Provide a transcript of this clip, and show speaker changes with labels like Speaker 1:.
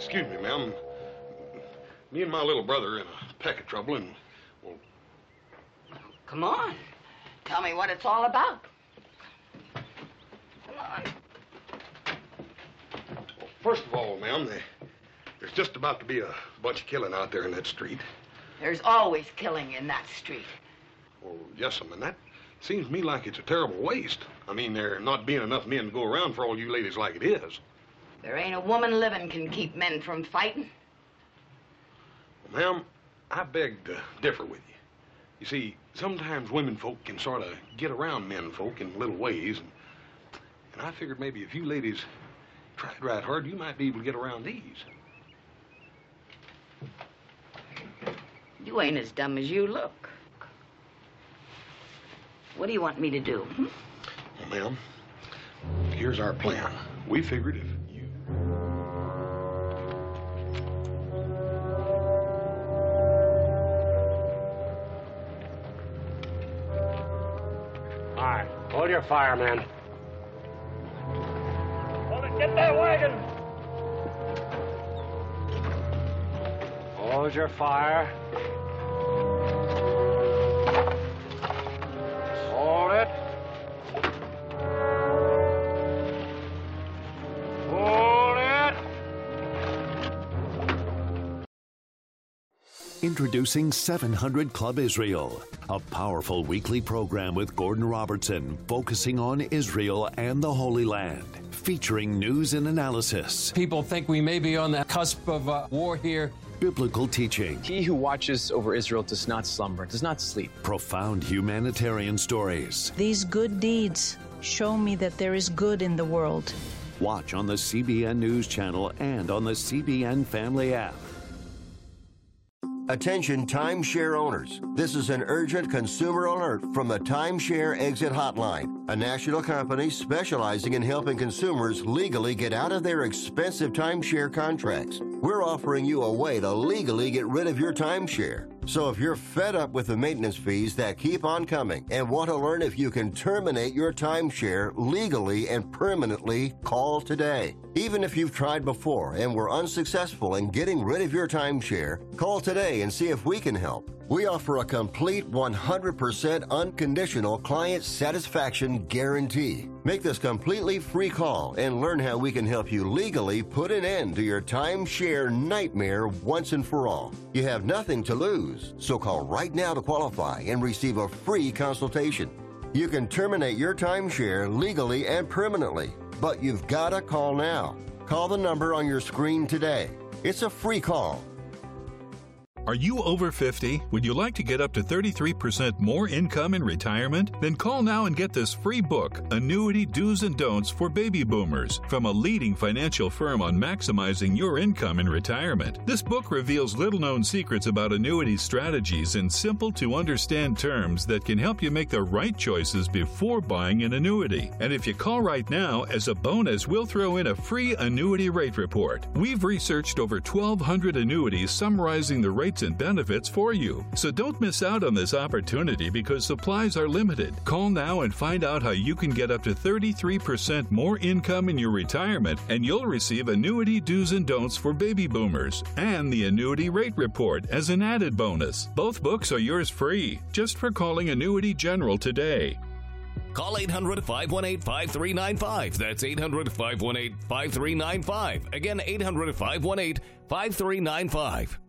Speaker 1: Excuse me, ma'am. Me and my little brother are in a peck of trouble, and, well...
Speaker 2: Come on. Tell me what it's all about. Come on.
Speaker 1: Well, first of all, ma'am, there's just about to be a bunch of killing out there in that street.
Speaker 2: There's always killing in that street.
Speaker 1: Well, yes, ma'am, and that seems to me like it's a terrible waste. I mean, there not being enough men to go around for all you ladies like it is.
Speaker 2: There ain't a woman living can keep men from fighting.
Speaker 1: Well, ma'am, I beg to differ with you. You see, sometimes women folk can sort of get around men folk in little ways, and I figured maybe if you ladies tried right hard, you might be able to get around these.
Speaker 2: You ain't as dumb as you look. What do you want me to do?
Speaker 1: Well, ma'am, here's our plan. We figured if you...
Speaker 3: All right, hold your fire, man.
Speaker 4: Hold it, get that wagon!
Speaker 3: Hold your fire. Hold it. Hold it.
Speaker 5: Introducing 700 Club Israel, a powerful weekly program with Gordon Robertson focusing on Israel and the Holy Land, featuring news and analysis.
Speaker 6: People think we may be on the cusp of war here.
Speaker 5: Biblical teaching.
Speaker 7: He who watches over Israel does not slumber, does not sleep.
Speaker 5: Profound humanitarian stories.
Speaker 8: These good deeds show me that there is good in the world.
Speaker 5: Watch on the CBN News Channel and on the CBN Family app.
Speaker 9: Attention timeshare owners. This is an urgent consumer alert from the Timeshare Exit Hotline, a national company specializing in helping consumers legally get out of their expensive timeshare contracts. We're offering you a way to legally get rid of your timeshare. So if you're fed up with the maintenance fees that keep on coming and want to learn if you can terminate your timeshare legally and permanently, call today. Even if you've tried before and were unsuccessful in getting rid of your timeshare, call today and see if we can help. We offer a complete 100% unconditional client satisfaction guarantee. Make this completely free call and learn how we can help you legally put an end to your timeshare nightmare once and for all. You have nothing to lose, so call right now to qualify and receive a free consultation. You can terminate your timeshare legally and permanently, but you've got to call now. Call the number on your screen today. It's a free call.
Speaker 10: Are you over 50? Would you like to get up to 33% more income in retirement? Then call now and get this free book, Annuity Do's and Don'ts for Baby Boomers, from a leading financial firm on maximizing your income in retirement. This book reveals little-known secrets about annuity strategies in simple-to-understand terms that can help you make the right choices before buying an annuity. And if you call right now, as a bonus, we'll throw in a free annuity rate report. We've researched over 1,200 annuities summarizing the rates and benefits for you. So don't miss out on this opportunity because supplies are limited. Call now and find out how you can get up to 33% more income in your retirement, and you'll receive Annuity Do's and Don'ts for Baby Boomers and the Annuity Rate Report as an added bonus. Both books are yours free just for calling Annuity General today.
Speaker 11: Call 800-518-5395. That's 800-518-5395. Again, 800-518-5395.